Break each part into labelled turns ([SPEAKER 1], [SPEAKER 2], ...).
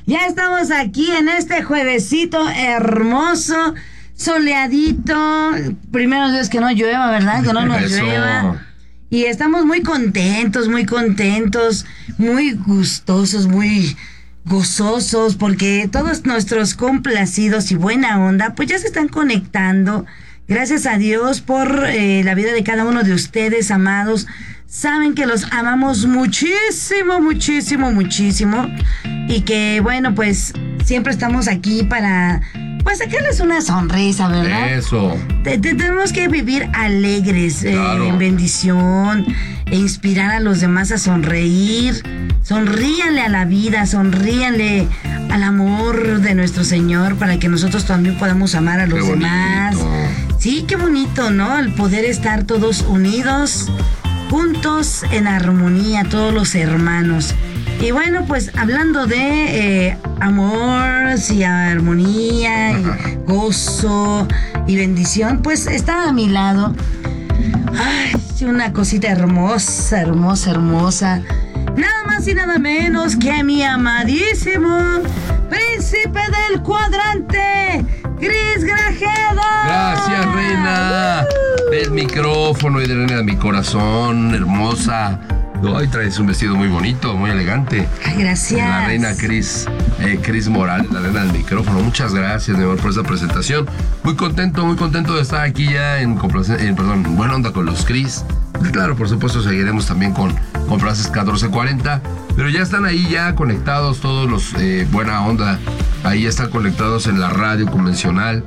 [SPEAKER 1] Ya estamos aquí en este juevesito hermoso, soleadito. Primero Dios que no llueva, ¿verdad? Que no nos llueva. Y estamos muy contentos, muy gustosos, muy gozosos, porque todos nuestros complacidos y buena onda, pues ya se están conectando. Gracias a Dios por la vida de cada uno de ustedes, amados. Saben que los amamos muchísimo, muchísimo, muchísimo. Y que, bueno, pues siempre estamos aquí para, pues, sacarles una sonrisa, ¿verdad?
[SPEAKER 2] Eso.
[SPEAKER 1] Tenemos que vivir alegres,
[SPEAKER 2] claro.
[SPEAKER 1] En bendición, e inspirar a los demás a sonreír. Sonríanle a la vida, sonríanle al amor de nuestro Señor para que nosotros también podamos amar a los demás. Sí, qué bonito, ¿no? El poder estar todos unidos, juntos, en armonía, todos los hermanos. Y bueno, pues hablando de amor y armonía y gozo y bendición, pues está a mi lado, ay, una cosita hermosa, hermosa, hermosa. Nada más y nada menos que mi amadísimo príncipe del cuadrante, Cris Grajeda.
[SPEAKER 2] Gracias, reina. El micrófono y de reina de mi corazón, hermosa. Hoy traes un vestido muy bonito, muy elegante.
[SPEAKER 1] Ay, gracias.
[SPEAKER 2] La reina Cris Morales, la reina del micrófono. Muchas gracias, mi amor, por esta presentación. Muy contento de estar aquí ya en Buena Onda con los Cris. Claro, por supuesto, seguiremos también con Frases 1440. Pero ya están ahí ya conectados todos los Buena Onda. Ahí ya están conectados en la radio convencional.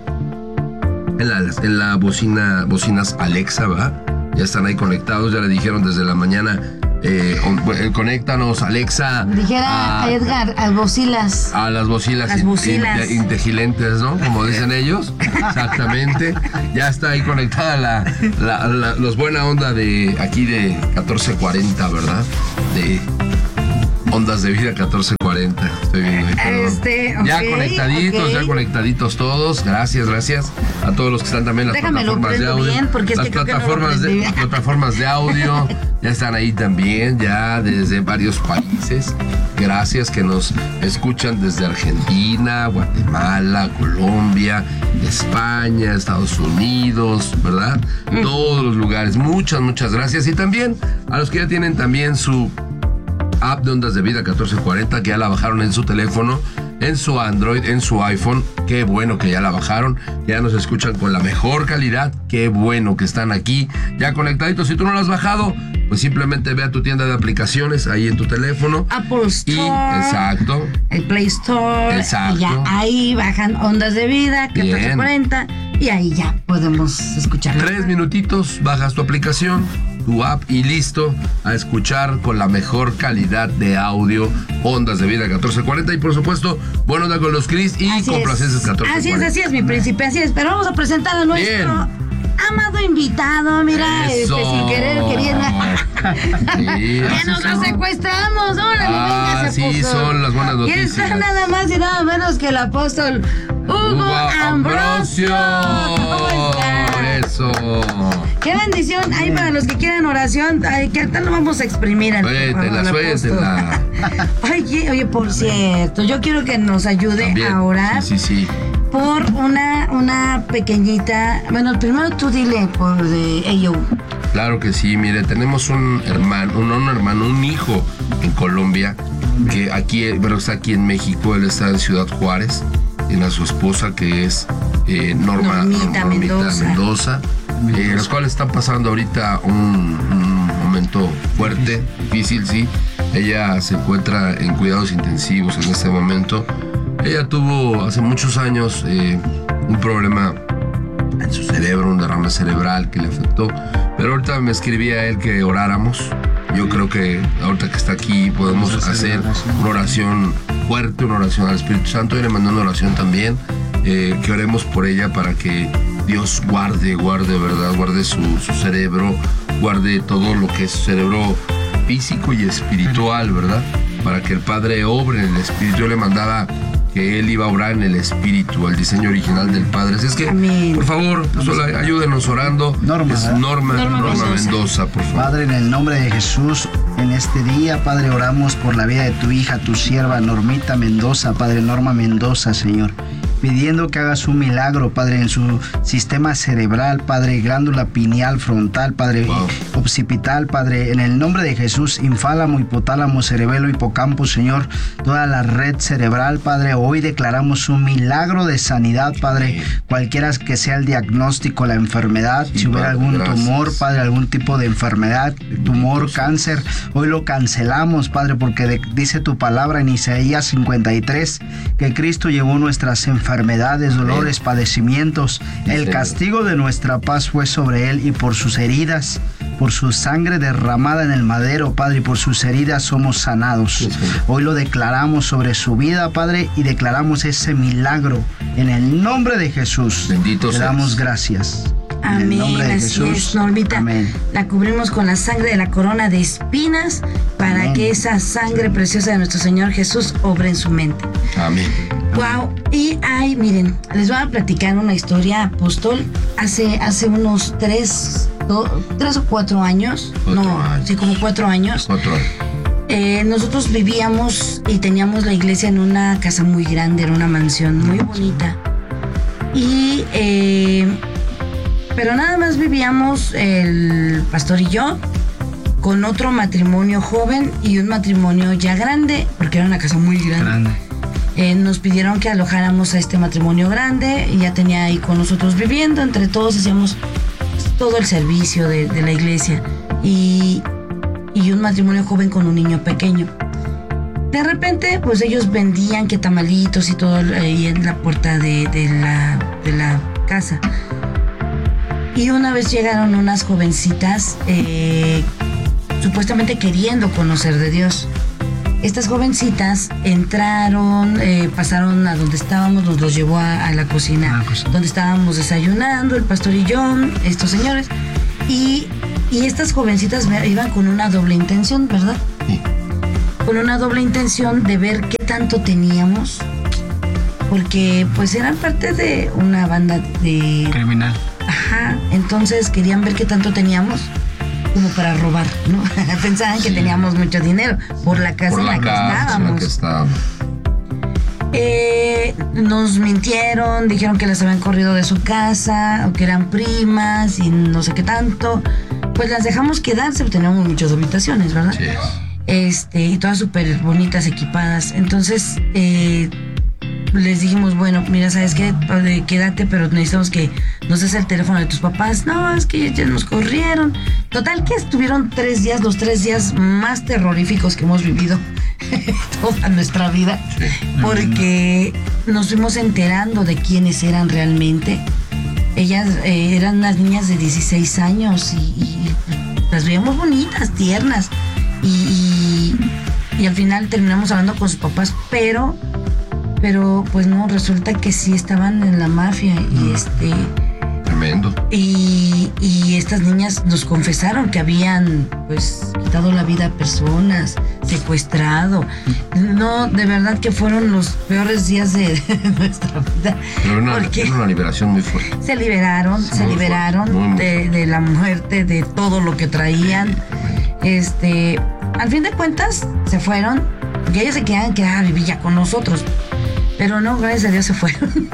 [SPEAKER 2] En la bocinas Alexa, ¿verdad? Ya están ahí conectados, ya le dijeron desde la mañana, conéctanos, Alexa.
[SPEAKER 1] Dijera a Edgar, a bocilas.
[SPEAKER 2] A las bocilas.
[SPEAKER 1] Las bocilas.
[SPEAKER 2] Inteligentes, ¿no? Como dicen ellos. Exactamente. Ya está ahí conectada los Buena Onda de aquí de 1440, ¿verdad? De Ondas de Vida 1440. Estoy viendo ahí, ya conectaditos todos. Gracias a todos los que están también en las plataformas de audio.
[SPEAKER 1] Bien, porque
[SPEAKER 2] las plataformas de audio ya están ahí también, ya desde varios países. Gracias que nos escuchan desde Argentina, Guatemala, Colombia, España, Estados Unidos, ¿verdad? Todos los lugares. Muchas gracias. Y también a los que ya tienen también su app de Ondas de Vida 1440, que ya la bajaron en su teléfono, en su Android, en su iPhone. Qué bueno que ya la bajaron, ya nos escuchan con la mejor calidad. Qué bueno que están aquí ya conectaditos. Si tú no lo has bajado, pues simplemente ve a tu tienda de aplicaciones ahí en tu teléfono,
[SPEAKER 1] Apple Store,
[SPEAKER 2] exacto,
[SPEAKER 1] el Play Store,
[SPEAKER 2] exacto,
[SPEAKER 1] y ya ahí bajan Ondas de Vida 1440 y ahí ya podemos escuchar.
[SPEAKER 2] 3 minutitos, bajas tu aplicación, tu app y listo, a escuchar con la mejor calidad de audio Ondas de Vida 1440 y por supuesto Buena Onda con los Cris y Complacencias 1440.
[SPEAKER 1] Así es, mi príncipe, así es. Pero vamos a presentar a nuestro amado invitado, mira, sin querer queriendo. Ya nos lo secuestramos, órale, venga, se puso.
[SPEAKER 2] Son las buenas noticias.
[SPEAKER 1] Y está nada más y nada menos que el apóstol Hugo Ambrosio. ¿Cómo está?
[SPEAKER 2] Eso.
[SPEAKER 1] Qué bendición. Ahí para los que quieran oración, que tal lo vamos a exprimir.
[SPEAKER 2] Suéltela.
[SPEAKER 1] Oye, por cierto, yo quiero que nos ayude
[SPEAKER 2] también
[SPEAKER 1] a orar.
[SPEAKER 2] Sí.
[SPEAKER 1] Por una pequeñita. Bueno, primero tú dile por de ello.
[SPEAKER 2] Claro que sí, mire, tenemos un hijo en Colombia, que pero está aquí en México. Él está en Ciudad Juárez. Tiene a su esposa que es Normita Mendoza. Los cuales están pasando ahorita un momento fuerte, difícil, sí. Ella se encuentra en cuidados intensivos en este momento. Ella tuvo hace muchos años un problema en su cerebro, un derrame cerebral que le afectó. Pero ahorita me escribía él que oráramos. Yo creo que ahorita que está aquí podemos hacer una oración fuerte, una oración al Espíritu Santo. Y le mandó una oración también, que oremos por ella para que Dios guarde, ¿verdad? Guarde su cerebro, guarde todo lo que es su cerebro físico y espiritual, ¿verdad? Para que el Padre obre en el Espíritu. Yo le mandaba que él iba a orar en el Espíritu, el diseño original del Padre. Así es que, amén. Por favor, ayúdenos orando. Norma Mendoza, por favor.
[SPEAKER 3] Padre, en el nombre de Jesús, En este día, Padre, oramos por la vida de tu hija, tu sierva, Normita Mendoza, Padre, Norma Mendoza, Señor. Pidiendo que hagas un milagro, Padre, en su sistema cerebral, Padre, glándula pineal frontal, Padre, occipital, Padre, en el nombre de Jesús, infálamo, hipotálamo, cerebelo, hipocampo, Señor, toda la red cerebral, Padre, hoy declaramos un milagro de sanidad, Padre, cualquiera que sea el diagnóstico, la enfermedad, si hubiera algún tumor, Padre, algún tipo de enfermedad, tumor, cáncer, hoy lo cancelamos, Padre, porque dice tu palabra en Isaías 53, que Cristo llevó nuestras enfermedades, dolores, padecimientos. El castigo de nuestra paz fue sobre él y por sus heridas, por su sangre derramada en el madero, Padre, y por sus heridas somos sanados. Hoy lo declaramos sobre su vida, Padre, y declaramos ese milagro en el nombre de Jesús.
[SPEAKER 2] Bendito
[SPEAKER 3] Te damos gracias.
[SPEAKER 1] Amén, así es, Normita.
[SPEAKER 3] Amén.
[SPEAKER 1] La cubrimos con la sangre de la corona de espinas para
[SPEAKER 3] Amén.
[SPEAKER 1] que esa sangre preciosa de nuestro Señor Jesús obre en su mente.
[SPEAKER 2] Amén.
[SPEAKER 1] Wow. Y miren, les voy a platicar una historia, apóstol. Hace unos 3 o 4 años. Sí, como 4 años.
[SPEAKER 2] 4 años.
[SPEAKER 1] Nosotros vivíamos y teníamos la iglesia en una casa muy grande, era una mansión muy bonita. Y pero nada más vivíamos el pastor y yo con otro matrimonio joven y un matrimonio ya grande, porque era una casa muy grande. Nos pidieron que alojáramos a este matrimonio grande y ya tenía ahí con nosotros viviendo. Entre todos hacíamos todo el servicio de la iglesia y un matrimonio joven con un niño pequeño. De repente, pues ellos vendían que tamalitos y todo ahí en la puerta de la casa. Y una vez llegaron unas jovencitas supuestamente queriendo conocer de Dios. Estas jovencitas entraron, pasaron a donde estábamos, nos los llevó a la cocina, donde estábamos desayunando, el pastor y yo, estos señores. Y estas jovencitas iban con una doble intención, ¿verdad?
[SPEAKER 2] Sí.
[SPEAKER 1] Con una doble intención de ver qué tanto teníamos, porque pues eran parte de una banda de...
[SPEAKER 3] criminal.
[SPEAKER 1] Ajá, entonces querían ver qué tanto teníamos como para robar, ¿no? Pensaban que teníamos mucho dinero por la casa en la que estábamos. Nos mintieron, dijeron que las habían corrido de su casa o que eran primas y no sé qué tanto. Pues las dejamos quedarse, teníamos muchas habitaciones, ¿verdad?
[SPEAKER 2] Sí.
[SPEAKER 1] Y todas súper bonitas, equipadas. Entonces les dijimos, bueno, mira, ¿sabes qué? Quédate, pero necesitamos que nos des el teléfono de tus papás. No, es que ya nos corrieron. Total que estuvieron 3 días, los 3 días más terroríficos que hemos vivido toda nuestra vida, porque nos fuimos enterando de quiénes eran realmente. Ellas eran unas niñas de 16 años y las veíamos bonitas, tiernas, y al final terminamos hablando con sus papás, pero pues no, resulta que sí estaban en la mafia y
[SPEAKER 2] Tremendo.
[SPEAKER 1] Y estas niñas nos confesaron que habían pues quitado la vida a personas, secuestrado. No, de verdad que fueron los peores días de nuestra vida.
[SPEAKER 2] Pero una liberación muy fuerte.
[SPEAKER 1] Se liberaron de la muerte, de todo lo que traían. Al fin de cuentas se fueron, porque ellas se quedaban a vivir ya con nosotros. Pero no, gracias a Dios se fueron.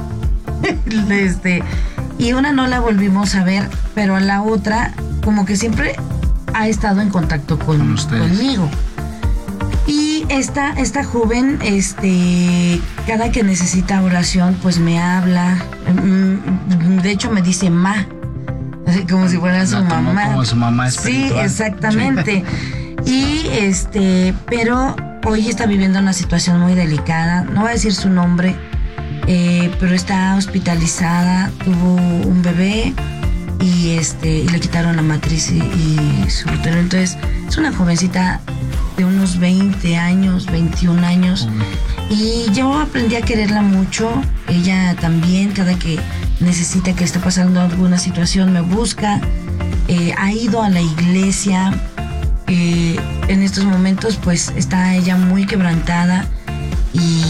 [SPEAKER 1] Y una no la volvimos a ver, pero a la otra como que siempre ha estado en contacto conmigo. Y esta joven, cada que necesita oración, pues me habla. De hecho me dice ma, así como si fuera su mamá.
[SPEAKER 3] Como su mamá espiritual.
[SPEAKER 1] Sí, exactamente. Y pero hoy está viviendo una situación muy delicada. No voy a decir su nombre, pero está hospitalizada, tuvo un bebé y le quitaron la matriz y su útero. Entonces es una jovencita de unos 20 años, 21 años. Y yo aprendí a quererla mucho. Ella también, cada que necesita, que está pasando alguna situación, me busca. Ha ido a la iglesia. En estos momentos pues está ella muy quebrantada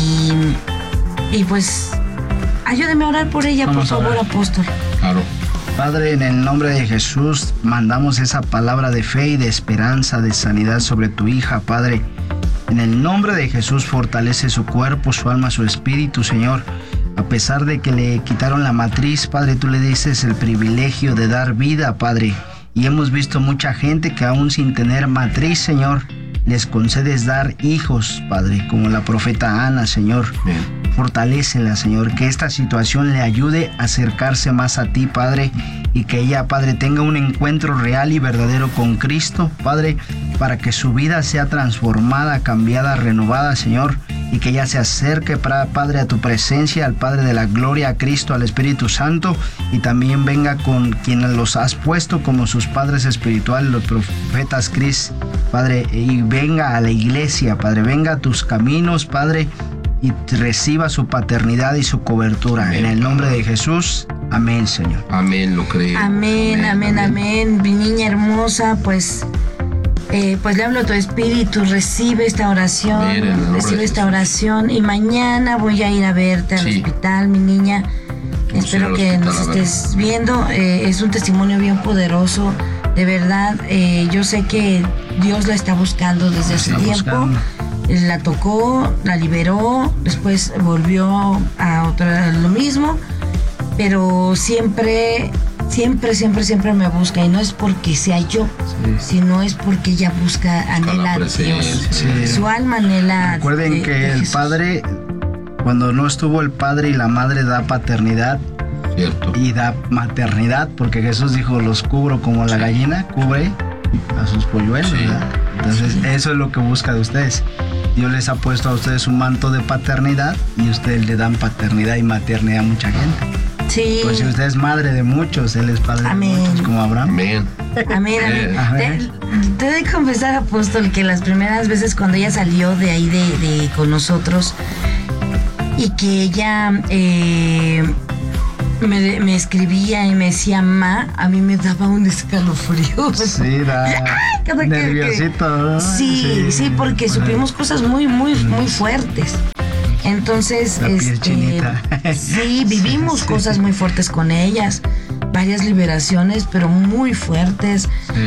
[SPEAKER 1] y pues ayúdeme a orar por ella, por favor, apóstol.
[SPEAKER 2] Claro.
[SPEAKER 3] Padre, en el nombre de Jesús, mandamos esa palabra de fe y de esperanza, de sanidad sobre tu hija, Padre. En el nombre de Jesús, fortalece su cuerpo, su alma, su espíritu, Señor. A pesar de que le quitaron la matriz, Padre, tú le dices el privilegio de dar vida, Padre. Y hemos visto mucha gente que aún sin tener matriz, Señor, les concedes dar hijos, Padre, como la profeta Ana, Señor.
[SPEAKER 2] Bien.
[SPEAKER 3] Fortalécela, Señor, que esta situación le ayude a acercarse más a ti, Padre, y que ella, Padre, tenga un encuentro real y verdadero con Cristo, Padre, para que su vida sea transformada, cambiada, renovada, Señor, y que ella se acerque, Padre, a tu presencia, al Padre de la gloria, a Cristo, al Espíritu Santo, y también venga con quienes los has puesto como sus padres espirituales, los profetas Cris, Padre, y venga a la iglesia, Padre, venga a tus caminos, Padre, y reciba su paternidad y su cobertura. Amén. En el nombre de Jesús, amén, Señor.
[SPEAKER 2] Amén, lo creo.
[SPEAKER 1] Amén, amén, amén. Mi niña hermosa, pues le hablo a tu espíritu, recibe esta oración, recibe esta oración, y mañana voy a ir a verte al hospital, mi niña. Espero que nos estés viendo. Es un testimonio bien poderoso, de verdad. Yo sé que Dios la está buscando desde hace tiempo. La tocó, la liberó, después volvió a lo mismo, pero siempre me busca, y no es porque sea yo, sino es porque ella busca, anhela a Dios. Su alma anhela.
[SPEAKER 3] Recuerden que el Padre, cuando no estuvo el Padre y la Madre, da paternidad.
[SPEAKER 2] Cierto.
[SPEAKER 3] Y da maternidad, porque Jesús dijo, los cubro como la gallina cubre a sus polluelos, ¿verdad? Entonces eso es lo que busca de ustedes. Dios les ha puesto a ustedes un manto de paternidad, y ustedes le dan paternidad y maternidad a mucha gente.
[SPEAKER 1] Sí.
[SPEAKER 3] Pues si usted es madre de muchos, Él es padre de muchos, como Abraham.
[SPEAKER 2] Amén.
[SPEAKER 1] Amén, amén. Te he de confesar, apóstol, que las primeras veces cuando ella salió de ahí con nosotros, y que ella me escribía y me decía ma, a mí me daba un escalofrío.
[SPEAKER 3] Sí, nerviosito, ¿no?
[SPEAKER 1] Sí, porque supimos cosas muy fuertes. Entonces, sí, vivimos cosas muy fuertes con ellas, varias liberaciones, pero muy fuertes.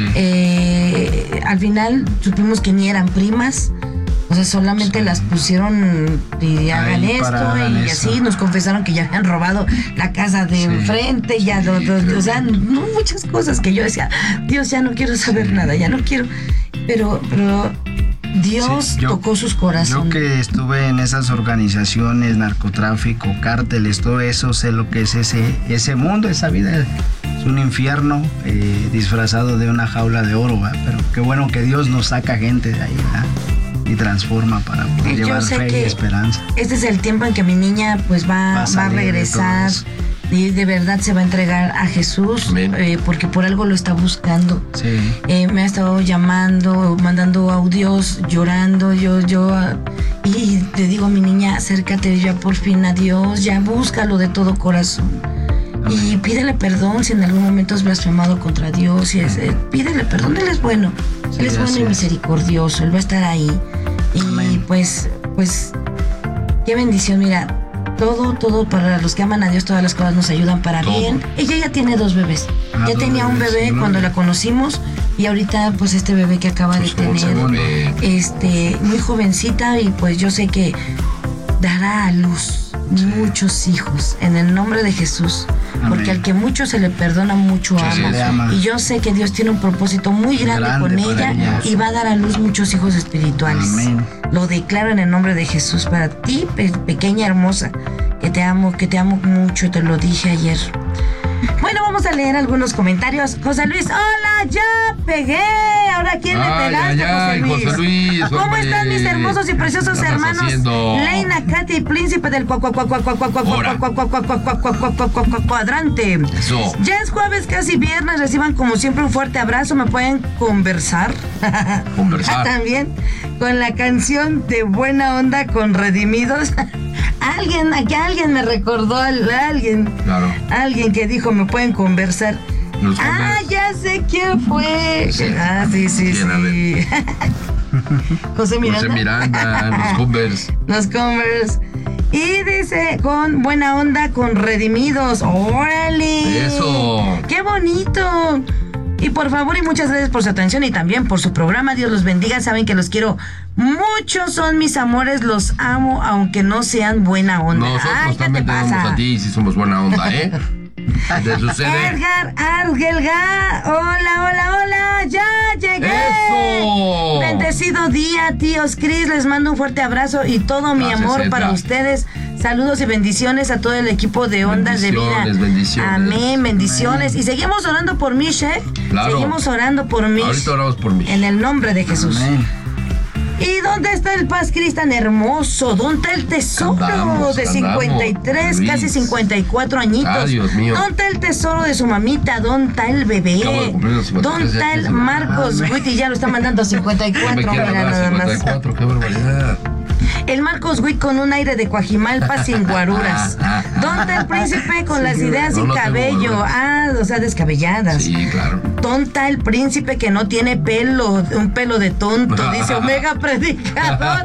[SPEAKER 1] Al final supimos que ni eran primas. O sea, solamente las pusieron y hagan esto, y así nos confesaron que ya habían robado la casa de enfrente, o sea, muchas cosas que yo decía, Dios, ya no quiero saber nada, ya no quiero, pero Dios tocó sus corazones.
[SPEAKER 3] Yo que estuve en esas organizaciones, narcotráfico, cárteles, todo eso, sé lo que es ese mundo, esa vida. Es un infierno disfrazado de una jaula de oro, ¿verdad? Pero qué bueno que Dios nos saca gente de ahí, ¿verdad? Y transforma para poder llevar fe y esperanza.
[SPEAKER 1] Este es el tiempo en que mi niña pues va a regresar y de verdad se va a entregar a Jesús, porque por algo lo está buscando. Me ha estado llamando, mandando audios, llorando, y te digo, mi niña, acércate ya por fin a Dios, ya búscalo de todo corazón. Y pídele perdón si en algún momento has blasfemado contra Dios. Pídele perdón, Él es bueno. Él es bueno y misericordioso. Él va a estar ahí. Y pues, qué bendición. Mira, todo para los que aman a Dios, todas las cosas nos ayudan para bien. Ella ya tiene 2 bebés. Ya tenía un bebé cuando la conocimos, y ahorita pues este bebé que acaba de tener, muy jovencita, y pues yo sé que dará a luz muchos hijos en el nombre de Jesús. Porque al que mucho se le perdona, mucho ama. Y yo sé que Dios tiene un propósito muy grande con ella, y va a dar a luz muchos hijos espirituales. Amén. Lo declaro en el nombre de Jesús para ti, pequeña hermosa, que te amo mucho, te lo dije ayer. Bueno, vamos a leer algunos comentarios. José Luis, hola, ya pegué. Ahora, ¿quién le pegaste, José Luis? ¿Cómo están mis hermosos y preciosos hermanos? Leina, Katy, príncipe del cuadrante. Ya es jueves, casi viernes. Reciban como siempre un fuerte abrazo. Me pueden conversar. También con la canción de Buena Onda con Redimidos. Alguien me recordó a alguien. Claro. Alguien que dijo, me pueden conversar. Ya sé quién fue. Sí. José Miranda.
[SPEAKER 2] Los Converse.
[SPEAKER 1] Los Converse. Y dice, con buena onda, con redimidos. ¡Órale!
[SPEAKER 2] ¡Eso!
[SPEAKER 1] ¡Qué bonito! Y por favor, y muchas gracias por su atención y también por su programa. Dios los bendiga. Saben que los quiero mucho, son mis amores, los amo, aunque no sean buena onda.
[SPEAKER 2] Nosotros también te amamos a ti, si somos buena onda, ¿eh? ¿Te sucede?
[SPEAKER 1] Edgar Argelga, hola, ya llegué.
[SPEAKER 2] ¡Eso!
[SPEAKER 1] Bendecido día, tíos Cris, les mando un fuerte abrazo y todo mi amor
[SPEAKER 2] Edgar.
[SPEAKER 1] para ustedes. Saludos y bendiciones a todo el equipo de Ondas de Vida.
[SPEAKER 2] Bendiciones.
[SPEAKER 1] Amén, bendiciones.
[SPEAKER 3] Amén.
[SPEAKER 1] Y seguimos orando por Mish, ¿eh?
[SPEAKER 2] Claro.
[SPEAKER 1] Seguimos orando por Mish.
[SPEAKER 2] Ahorita oramos por Mish.
[SPEAKER 1] En el nombre de Jesús.
[SPEAKER 3] Amén.
[SPEAKER 1] ¿Y dónde está el Paz Cris tan hermoso? ¿Dónde está el tesoro
[SPEAKER 2] Andamos,
[SPEAKER 1] de 53,
[SPEAKER 2] Luis.
[SPEAKER 1] casi 54 añitos?
[SPEAKER 2] Ay, Dios mío.
[SPEAKER 1] ¿Dónde está el tesoro de su mamita? ¿Dónde está el bebé?
[SPEAKER 2] Acabo de cumplir los 53,
[SPEAKER 1] ¿Dónde está
[SPEAKER 2] ya
[SPEAKER 1] el
[SPEAKER 2] que se-
[SPEAKER 1] Marcos Witt? Ya lo está mandando a
[SPEAKER 2] Ya
[SPEAKER 1] 54,
[SPEAKER 2] me quiero
[SPEAKER 1] mira
[SPEAKER 2] hablar
[SPEAKER 1] nada más.
[SPEAKER 2] 54, qué barbaridad.
[SPEAKER 1] El Marcos Witt con un aire de Coajimalpa sin guaruras. ¿Dónde está el príncipe con las ideas
[SPEAKER 2] No,
[SPEAKER 1] sin
[SPEAKER 2] no tengo
[SPEAKER 1] cabello?
[SPEAKER 2] guaruras.
[SPEAKER 1] O sea, descabelladas.
[SPEAKER 2] Sí, claro.
[SPEAKER 1] ¿Dónde está el príncipe que no tiene pelo? Un pelo de tonto, dice Omega Predicador.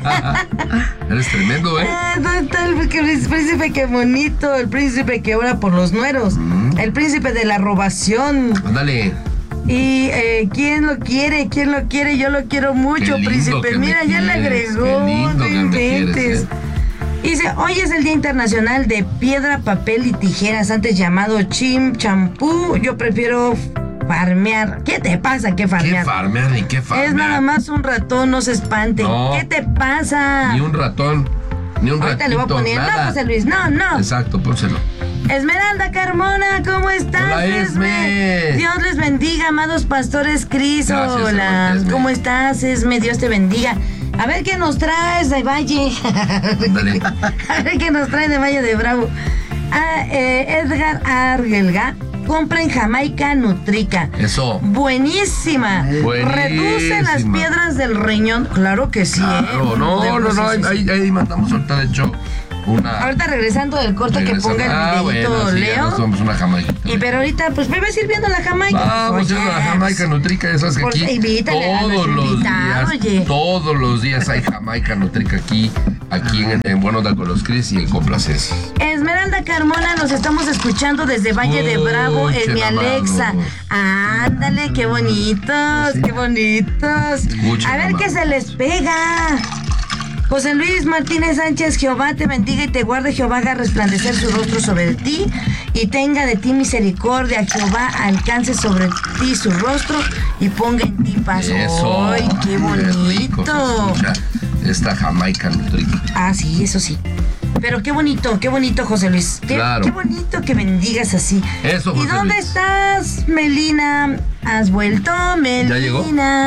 [SPEAKER 2] Eres tremendo, ¿eh?
[SPEAKER 1] ¿Dónde está el príncipe que bonito? El príncipe que ora por los nueros. El príncipe de la robación.
[SPEAKER 2] Ándale.
[SPEAKER 1] Y ¿quién lo quiere? ¿Quién lo quiere? Yo lo quiero mucho,
[SPEAKER 2] Qué lindo
[SPEAKER 1] príncipe.
[SPEAKER 2] que me
[SPEAKER 1] Mira, ya le
[SPEAKER 2] quieres,
[SPEAKER 1] agregó.
[SPEAKER 2] qué lindo
[SPEAKER 1] No
[SPEAKER 2] que me
[SPEAKER 1] inventes.
[SPEAKER 2] quieres,
[SPEAKER 1] Dice, hoy es el Día Internacional de Piedra, Papel y Tijeras, antes llamado Chim Champú. Yo prefiero farmear. ¿Qué te pasa? ¿Qué
[SPEAKER 2] ¿Qué
[SPEAKER 1] farmear?
[SPEAKER 2] farmear ni qué farmear?
[SPEAKER 1] Es nada más un ratón, no se espante.
[SPEAKER 2] No.
[SPEAKER 1] ¿Qué te pasa?
[SPEAKER 2] Ni un ratón, ni un
[SPEAKER 1] Ahorita le voy a
[SPEAKER 2] ratito,
[SPEAKER 1] poner.
[SPEAKER 2] nada.
[SPEAKER 1] No, José Luis, no.
[SPEAKER 2] Exacto, pónselo.
[SPEAKER 1] Esmeralda Carmona, ¿cómo estás?
[SPEAKER 2] Hola, Esme.
[SPEAKER 1] Dios les bendiga, amados pastores Cris.
[SPEAKER 2] Gracias,
[SPEAKER 1] Hola,
[SPEAKER 2] hermana Esme.
[SPEAKER 1] ¿cómo estás, Esme? Dios te bendiga. A ver qué nos traes de Valle.
[SPEAKER 2] Ándale.
[SPEAKER 1] A ver qué nos trae de Valle de Bravo. Edgar Argelga, compra en Jamaica Nutrica.
[SPEAKER 2] Eso.
[SPEAKER 1] Buenísima.
[SPEAKER 2] Buenísima.
[SPEAKER 1] Reduce las piedras del riñón. Claro que sí,
[SPEAKER 2] Claro, no,
[SPEAKER 1] Sí.
[SPEAKER 2] ahí mandamos ahorita, de hecho, una...
[SPEAKER 1] Ahorita regresando del corte que ponga el videito,
[SPEAKER 2] bueno, sí, ya
[SPEAKER 1] Leo.
[SPEAKER 2] nos tomamos una jamaica.
[SPEAKER 1] Pero ahorita, pues me ves sirviendo la Jamaica.
[SPEAKER 2] Vamos a ir a la Jamaica Nutrica, ya sabes que
[SPEAKER 1] Por-
[SPEAKER 2] aquí
[SPEAKER 1] invítale a nuestro invitado, oye.
[SPEAKER 2] todos los días hay Jamaica Nutrica aquí en Buena Onda con los Cris y en Complacencia.
[SPEAKER 1] Esmeralda Carmona, nos estamos escuchando desde Valle de Bravo en
[SPEAKER 2] Escuchen,
[SPEAKER 1] mi Alexa.
[SPEAKER 2] amados.
[SPEAKER 1] Ándale, qué bonitos, qué bonitos.
[SPEAKER 2] Escuchen,
[SPEAKER 1] A ver qué
[SPEAKER 2] amados.
[SPEAKER 1] se les pega. José Luis Martínez Sánchez, Jehová te bendiga y te guarde, Jehová haga resplandecer su rostro sobre ti y tenga de ti misericordia, Jehová alcance sobre ti su rostro y ponga en ti paz.
[SPEAKER 2] Eso.
[SPEAKER 1] ¡Ay, qué
[SPEAKER 2] rico se
[SPEAKER 1] bonito!
[SPEAKER 2] escucha esta Jamaica Nutrica.
[SPEAKER 1] Ah, sí, eso sí. Pero qué bonito, José Luis.
[SPEAKER 2] Claro.
[SPEAKER 1] Qué bonito que bendigas así.
[SPEAKER 2] Eso,
[SPEAKER 1] ¿Y
[SPEAKER 2] José
[SPEAKER 1] dónde
[SPEAKER 2] Luis.
[SPEAKER 1] estás, Melina? ¿Has vuelto, Melina?
[SPEAKER 2] llegó?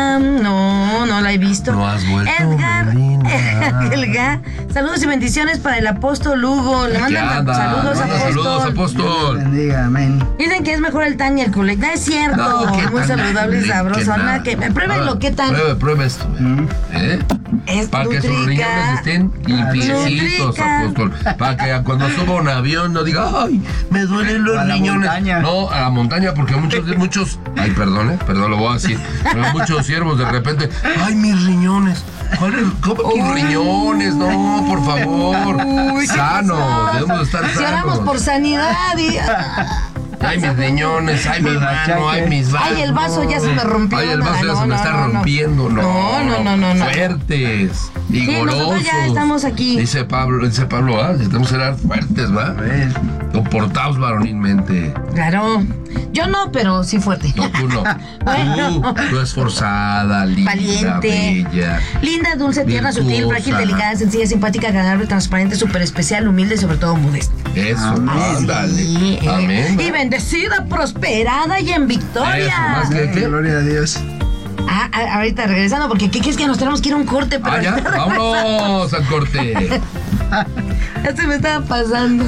[SPEAKER 1] No la he visto.
[SPEAKER 2] No has vuelto,
[SPEAKER 1] Edgar,
[SPEAKER 2] Melina.
[SPEAKER 1] Elga, saludos y bendiciones para el apóstol Hugo. Le
[SPEAKER 2] Aquí
[SPEAKER 1] mandan
[SPEAKER 2] anda,
[SPEAKER 1] saludos,
[SPEAKER 2] manda saludos,
[SPEAKER 1] apóstol.
[SPEAKER 2] apóstol.
[SPEAKER 3] Bendiga, amén.
[SPEAKER 1] Dicen que es mejor el tan y el culé. No es cierto.
[SPEAKER 2] No, ¿qué
[SPEAKER 1] muy
[SPEAKER 2] tal?
[SPEAKER 1] saludable y
[SPEAKER 2] ¿Qué
[SPEAKER 1] sabroso.
[SPEAKER 2] tal?
[SPEAKER 1] Nada que pruébenlo, ¿qué tal?
[SPEAKER 2] Pruebe esto. ¿Eh?
[SPEAKER 1] Es
[SPEAKER 2] Para que sus
[SPEAKER 1] nutrica.
[SPEAKER 2] riñones estén limpiecitos,
[SPEAKER 1] Nutrica.
[SPEAKER 2] apóstol. Para que cuando suba un avión no diga, ay, me duelen los
[SPEAKER 3] A la
[SPEAKER 2] riñones.
[SPEAKER 3] montaña.
[SPEAKER 2] No, a la montaña, porque muchos, ay, perdón, lo voy a decir, pero muchos siervos de repente, ay, mis riñones. ¿Cómo que riñones? No, por favor.
[SPEAKER 1] Uy, ¿qué
[SPEAKER 2] Sanos,
[SPEAKER 1] pasó?
[SPEAKER 2] debemos de estar
[SPEAKER 1] Si oramos
[SPEAKER 2] sanos.
[SPEAKER 1] por sanidad y...
[SPEAKER 2] Ay, mis riñones, ay, mi
[SPEAKER 3] Los
[SPEAKER 2] mano,
[SPEAKER 3] achaques.
[SPEAKER 2] ay, mis vasos.
[SPEAKER 1] Ay, el vaso ya se me rompió.
[SPEAKER 2] Ay, el vaso ya
[SPEAKER 1] No,
[SPEAKER 2] se me
[SPEAKER 1] no,
[SPEAKER 2] está
[SPEAKER 1] no, no.
[SPEAKER 2] rompiendo.
[SPEAKER 1] No.
[SPEAKER 2] Fuertes y
[SPEAKER 1] Sí,
[SPEAKER 2] golosos.
[SPEAKER 1] nosotros ya estamos aquí.
[SPEAKER 2] Dice Pablo, tenemos que ser fuertes, ¿va?
[SPEAKER 3] Amén.
[SPEAKER 2] Comportados varonilmente.
[SPEAKER 1] Claro. Yo no, pero sí fuerte.
[SPEAKER 2] No, tú no.
[SPEAKER 1] Bueno.
[SPEAKER 2] Tú esforzada, linda,
[SPEAKER 1] Valiente.
[SPEAKER 2] bella.
[SPEAKER 1] Linda, dulce, tierna, sutil,
[SPEAKER 2] Virtuosa.
[SPEAKER 1] frágil, delicada, sencilla, simpática, agradable, transparente, súper especial, humilde y sobre todo modesta.
[SPEAKER 2] Eso,
[SPEAKER 3] Amén.
[SPEAKER 2] ándale.
[SPEAKER 1] Sí,
[SPEAKER 2] Amén.
[SPEAKER 1] Y bendecida, prosperada y en victoria.
[SPEAKER 2] Eso, más que- ¿Qué?
[SPEAKER 3] Gloria a Dios.
[SPEAKER 1] Ahorita regresando, porque ¿qué crees que nos tenemos que ir a un corte? Pero
[SPEAKER 2] Ah, ya,
[SPEAKER 1] ahorita
[SPEAKER 2] vámonos al corte.
[SPEAKER 1] ya se me estaba pasando.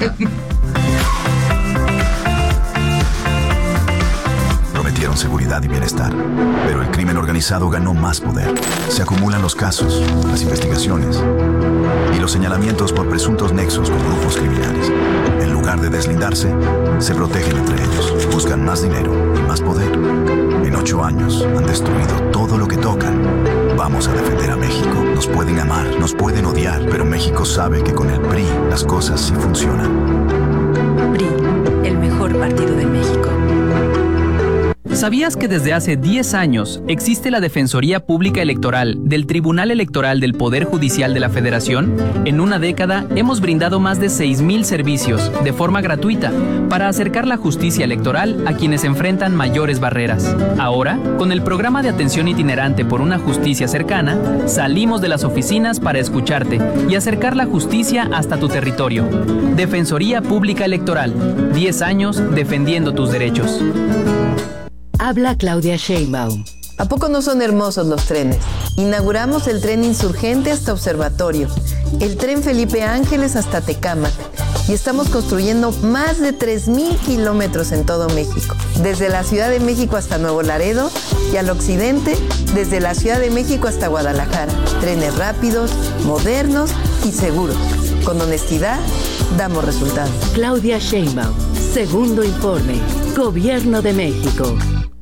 [SPEAKER 4] Prometieron seguridad y bienestar, pero el crimen organizado ganó más poder. Se acumulan los casos, las investigaciones y los señalamientos por presuntos nexos con grupos criminales. En lugar de deslindarse, se protegen entre ellos, buscan más dinero y más poder. En 8 años han destruido todo lo que tocan Vamos a defender a México. Nos pueden amar, nos pueden odiar, pero México sabe que con el PRI las cosas sí funcionan.
[SPEAKER 5] PRI, el mejor partido de México.
[SPEAKER 6] ¿Sabías que desde hace 10 años existe la Defensoría Pública Electoral del Tribunal Electoral del Poder Judicial de la Federación? En una década hemos brindado más de 6,000 servicios de forma gratuita para acercar la justicia electoral a quienes enfrentan mayores barreras. Ahora, con el programa de atención itinerante por una justicia cercana, salimos de las oficinas para escucharte y acercar la justicia hasta tu territorio. Defensoría Pública Electoral, 10 años defendiendo tus derechos.
[SPEAKER 5] Habla Claudia Sheinbaum.
[SPEAKER 7] ¿A poco no son hermosos los trenes? Inauguramos el tren Insurgente hasta Observatorio, el tren Felipe Ángeles hasta Tecámac y estamos construyendo más de 3,000 kilómetros en todo México, desde la Ciudad de México hasta Nuevo Laredo y al occidente, desde la Ciudad de México hasta Guadalajara. Trenes rápidos, modernos y seguros. Con honestidad, damos resultados.
[SPEAKER 5] Claudia Sheinbaum. Segundo informe. Gobierno de México.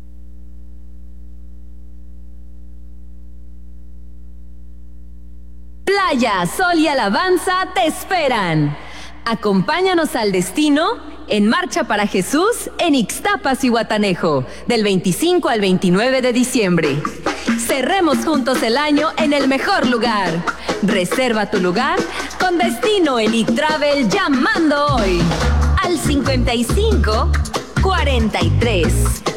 [SPEAKER 8] Playa, sol y alabanza te esperan. Acompáñanos al destino en Marcha para Jesús en Ixtapas y Guatanejo, del 25 al 29 de diciembre. Cerremos juntos el año en el mejor lugar. Reserva tu lugar con Destino Elite Travel llamando hoy al 55 43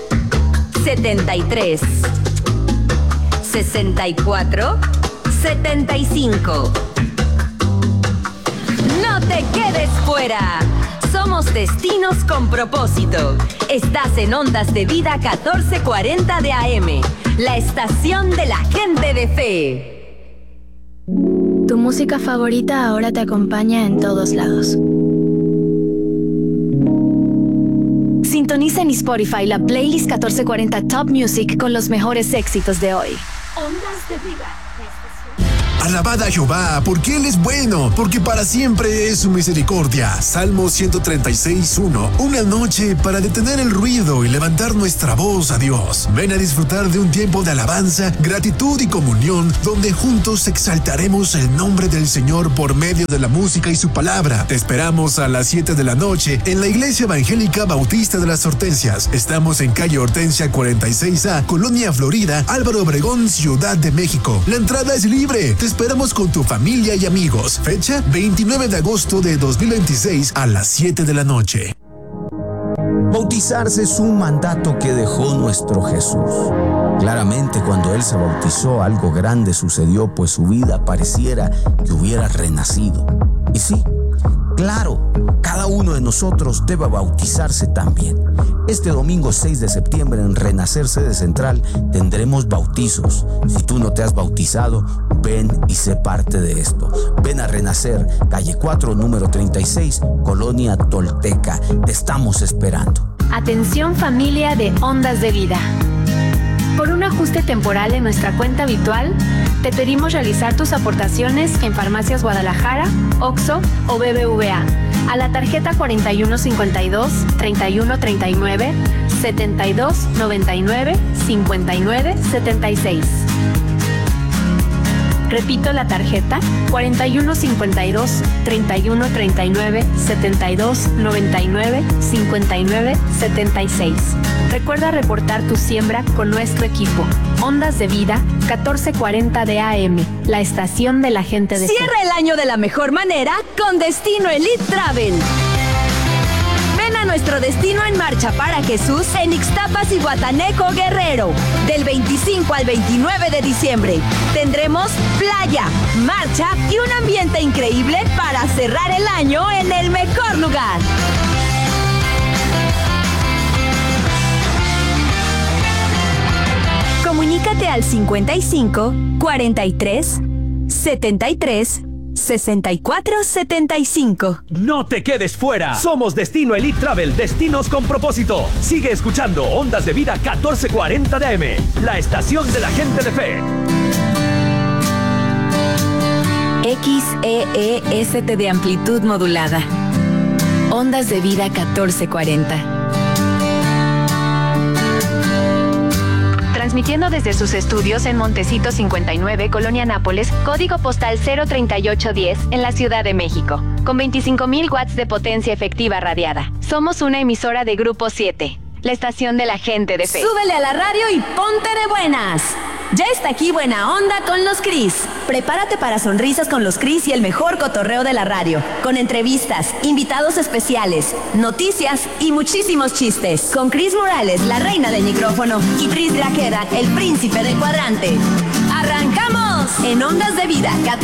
[SPEAKER 8] 73 64 75. No te quedes fuera. Somos Destinos con Propósito. Estás en Ondas de Vida 1440 de AM, la estación de la gente de fe.
[SPEAKER 9] Tu música favorita ahora te acompaña en todos lados. Sintoniza en Spotify la playlist 1440 Top Music con los mejores éxitos de hoy.
[SPEAKER 8] Ondas de Vida.
[SPEAKER 10] Alabad a Jehová, porque Él es bueno, porque para siempre es su misericordia. Salmo 136:1. Una noche para detener el ruido y levantar nuestra voz a Dios. Ven a disfrutar de un tiempo de alabanza, gratitud y comunión, donde juntos exaltaremos el nombre del Señor por medio de la música y su palabra. Te esperamos a las 7 de la noche en la Iglesia Evangélica Bautista de las Hortensias. Estamos en calle Hortensia 46A, Colonia Florida, Álvaro Obregón, Ciudad de México. La entrada es libre. Te esperamos con tu familia y amigos. Fecha 29 de agosto de 2026 a las 7 de la noche.
[SPEAKER 11] Bautizarse es un mandato que dejó nuestro Jesús. Claramente, cuando Él se bautizó, algo grande sucedió, pues su vida pareciera que hubiera renacido. Y sí, claro, cada uno de nosotros debe bautizarse también. Este domingo 6 de septiembre en Renacer Sede Central tendremos bautizos. Si tú no te has bautizado, ven y sé parte de esto. Ven a Renacer, calle 4, número 36, Colonia Tolteca. Te estamos esperando.
[SPEAKER 9] Atención familia de Ondas de Vida. Por un ajuste temporal en nuestra cuenta habitual, te pedimos realizar tus aportaciones en Farmacias Guadalajara, OXXO o BBVA a la tarjeta 4152 3139 7299 5976. Repito la tarjeta 4152 3139 7299 5976. Recuerda reportar tu siembra con nuestro equipo. Ondas de Vida 1440 de AM, la estación de la gente de fe.
[SPEAKER 8] Cierra el año de la mejor manera con Destino Elite Travel. Ven a nuestro destino en Marcha para Jesús en Ixtapas y Guatanejo, Guerrero, del 25 al 29 de diciembre. Tendremos playa, marcha y un ambiente increíble para cerrar el año en el mejor lugar. Comunícate al 55 43 73 6475.
[SPEAKER 12] No te quedes fuera. Somos Destino Elite Travel, destinos con propósito. Sigue escuchando Ondas de Vida 1440 de AM, la estación de la gente de fe.
[SPEAKER 8] XEEST de amplitud modulada. Ondas de Vida 1440.
[SPEAKER 9] transmitiendo desde sus estudios en Montecito 59, Colonia Nápoles, código postal 03810, en la Ciudad de México, con 25,000 watts de potencia efectiva radiada. Somos una emisora de Grupo 7, la estación de la gente de fe.
[SPEAKER 8] Súbele a la radio y ponte de buenas. Ya está aquí Buena Onda con los Cris. Prepárate para sonrisas con los Cris y el mejor cotorreo de la radio, con entrevistas, invitados especiales, noticias y muchísimos chistes. Con Cris Morales, la reina del micrófono, y Cris Grajeda, el príncipe del cuadrante. ¡Arrancamos! En Ondas de Vida 1440.